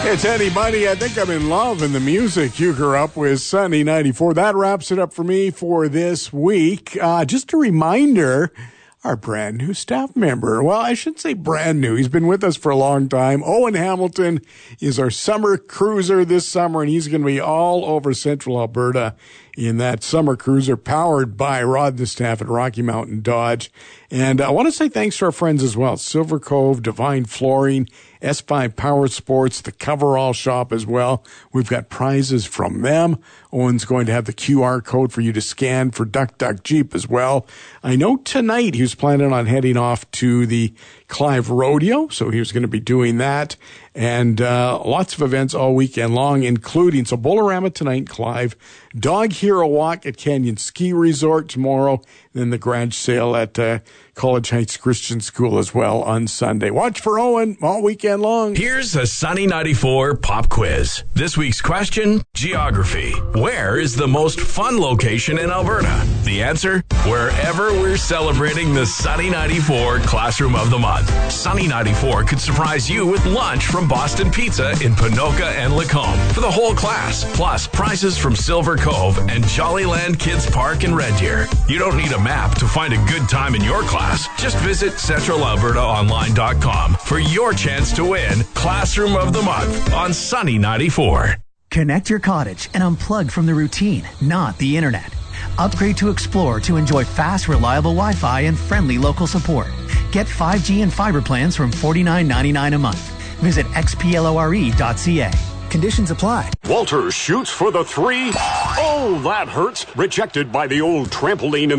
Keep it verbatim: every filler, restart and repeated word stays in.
It's Eddie Money. I think I'm in love in the music you grew up with, Sunny ninety-four. That wraps it up for me for this week. Uh, just a reminder, our brand new staff member. Well, I shouldn't say brand new. He's been with us for a long time. Owen Hamilton is our summer cruiser this summer, and he's going to be all over Central Alberta in that summer cruiser powered by Rod the Staff at Rocky Mountain Dodge. And I want to say thanks to our friends as well, Silver Cove, Divine Flooring, S five Power Sports, the Coverall Shop as well. We've got prizes from them. Owen's going to have the Q R code for you to scan for Duck Duck Jeep as well. I know tonight he was planning on heading off to the Clive Rodeo, so he was going to be doing that. And uh lots of events all weekend long, including, so Bolorama tonight in Clive, Dog Hero Walk at Canyon Ski Resort tomorrow, then the garage sale at uh, College Heights Christian School as well on Sunday. Watch for Owen all weekend long. Here's a Sunny ninety-four pop quiz. This week's question, geography. Where is the most fun location in Alberta? The answer, wherever we're celebrating the Sunny ninety-four Classroom of the Month. Sunny ninety-four could surprise you with lunch from Boston Pizza in Ponoka and Lacombe for the whole class, plus prizes from Silver Cove and Jollyland Kids Park in Red Deer. You don't need a map to find a good time in your class. Just visit central alberta online dot com for your chance to win Classroom of the Month on Sunny ninety-four. Connect your cottage and unplug from the routine, not the internet. Upgrade to Explore to enjoy fast, reliable Wi-Fi and friendly local support. Get five G and fiber plans from forty-nine ninety-nine a month. Visit x p l o r e dot c a. Conditions apply. Walter shoots for the three. Oh, that hurts. Rejected by the old trampoline in